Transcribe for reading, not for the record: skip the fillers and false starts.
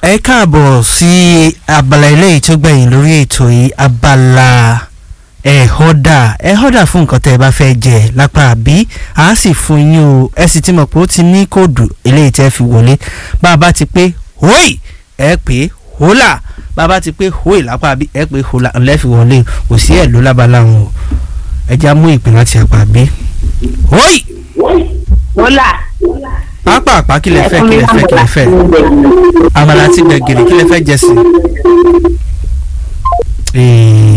ẹ káàbọ̀ sí abala eléyìí tó gbẹ̀yìn lórí ètò yìí abala ẹ̀họ́dà fún nǹkan tẹ́ ẹ bá fẹ́ jẹ lápá àbí a sì fún yín o ẹ sì ti mọ̀ pé ó ti ní kóòdù eléyìí tẹ́ fi wọlé bá a bá ti pé hóì ẹ pé hólà bá a bá ti pé hóì lápá àbí ẹ pé hólà ńlẹ́ fi wọlé kò sí ẹ̀ ló lábala wọn o ẹ já mú ìpín láti àpá àbí hóì. hólà. pápá kí lẹ fẹ́ àmàlà àti gbẹ̀gìrì kí lẹ fẹ́ jẹ sí i.